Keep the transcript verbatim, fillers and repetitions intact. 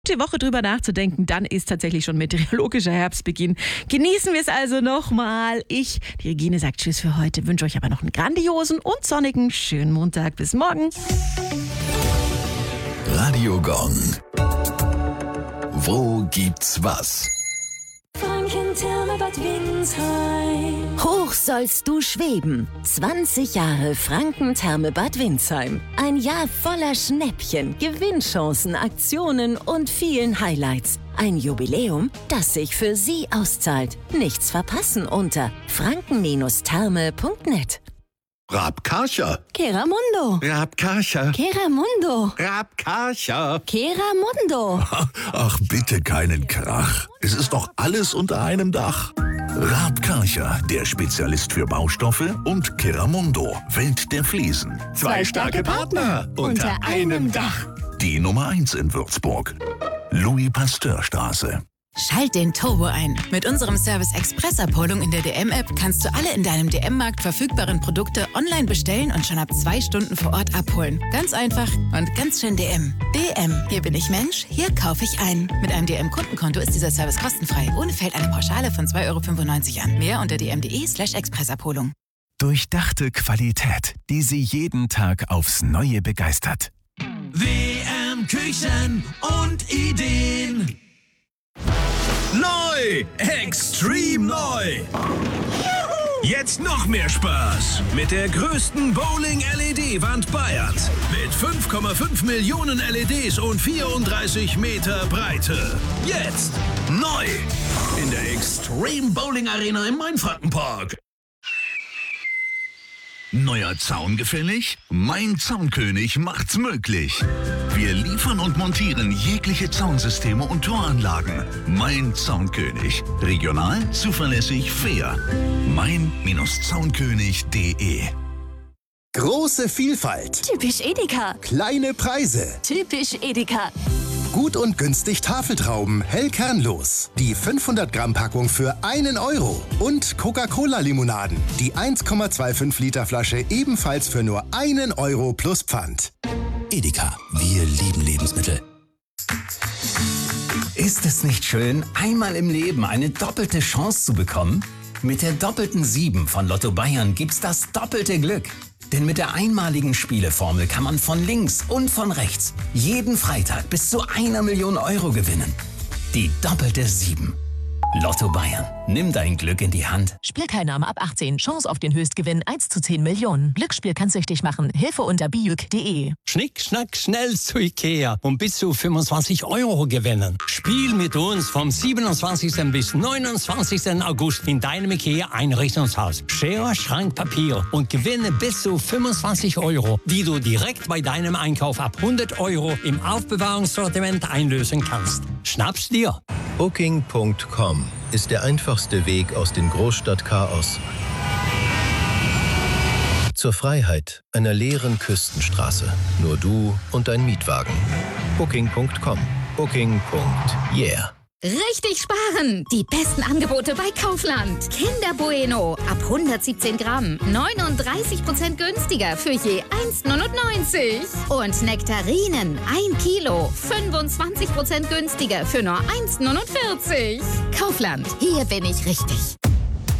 Die Woche drüber nachzudenken, dann ist tatsächlich schon meteorologischer Herbstbeginn. Genießen wir es also nochmal. Ich, die Regine, sagt Tschüss für heute, wünsche euch aber noch einen grandiosen und sonnigen schönen Montag. Bis morgen. Radio Gong. Wo gibt's was? Franken-Therme Bad Windsheim. Hoch sollst du schweben. zwanzig Jahre Franken-Therme Bad Windsheim. Ein Jahr voller Schnäppchen, Gewinnchancen, Aktionen und vielen Highlights. Ein Jubiläum, das sich für Sie auszahlt. Nichts verpassen unter franken Therme punkt net. Rabkarcher. Keramundo. Rabkarcher. Keramundo. Rabkarcher. Keramundo. Ach, bitte keinen Krach. Es ist doch alles unter einem Dach. Rabkarcher, der Spezialist für Baustoffe, und Keramundo, Welt der Fliesen. Zwei starke Partner unter einem Dach. Die Nummer eins in Würzburg. Louis-Pasteur-Straße. Schalt den Turbo ein. Mit unserem Service Express-Abholung in der D M-App kannst du alle in deinem D M-Markt verfügbaren Produkte online bestellen und schon ab zwei Stunden vor Ort abholen. Ganz einfach und ganz schön D M. D M, hier bin ich Mensch, hier kaufe ich ein. Mit einem D M-Kundenkonto ist dieser Service kostenfrei. Ohne fällt eine Pauschale von zwei Euro fünfundneunzig an. Mehr unter dm.de slash Expressabholung. Durchdachte Qualität, die Sie jeden Tag aufs Neue begeistert. W M Küchen und Ideen. Neu! Extrem neu! Jetzt noch mehr Spaß mit der größten Bowling-L E D-Wand Bayerns. Mit fünf Komma fünf Millionen L E Ds und vierunddreißig Meter Breite. Jetzt neu! In der Extreme Bowling Arena im Mainfrankenpark. Neuer Zaun gefällig? Mein Zaunkönig macht's möglich. Wir liefern und montieren jegliche Zaunsysteme und Toranlagen. Mein Zaunkönig. Regional, zuverlässig, fair. mein Zaunkönig punkt de. Große Vielfalt. Typisch Edeka. Kleine Preise. Typisch Edeka. Gut und günstig Tafeltrauben, hell kernlos. Die fünfhundert Gramm Packung für einen Euro. Und Coca-Cola-Limonaden. Die eins Komma fünfundzwanzig Liter Flasche ebenfalls für nur einen Euro plus Pfand. Edeka, wir lieben Lebensmittel. Ist es nicht schön, einmal im Leben eine doppelte Chance zu bekommen? Mit der doppelten sieben von Lotto Bayern gibt's das doppelte Glück. Denn mit der einmaligen Spieleformel kann man von links und von rechts jeden Freitag bis zu einer Million Euro gewinnen. Die doppelte sieben. Lotto Bayern. Nimm dein Glück in die Hand. Spielteilnahme ab achtzehn. Chance auf den Höchstgewinn eins zu zehn Millionen. Glücksspiel kann süchtig machen. Hilfe unter bijuk punkt de. Schnick, schnack, schnell zu Ikea und bis zu fünfundzwanzig Euro gewinnen. Spiel mit uns vom siebenundzwanzigsten bis neunundzwanzigsten August in deinem Ikea-Einrichtungshaus. Schere, Schrank, Papier und gewinne bis zu fünfundzwanzig Euro, die du direkt bei deinem Einkauf ab hundert Euro im Aufbewahrungssortiment einlösen kannst. Schnapp's dir. Booking Punkt com ist der einfachste Weg aus dem Großstadtchaos zur Freiheit einer leeren Küstenstraße. Nur du und dein Mietwagen. Booking Punkt com. Booking. Yeah. Richtig sparen! Die besten Angebote bei Kaufland. Kinder Bueno ab hundertsiebzehn Gramm. neununddreißig Prozent günstiger für je eins neunundneunzig. Und Nektarinen ein Kilo. fünfundzwanzig Prozent günstiger für nur eins neunundvierzig. Kaufland, hier bin ich richtig.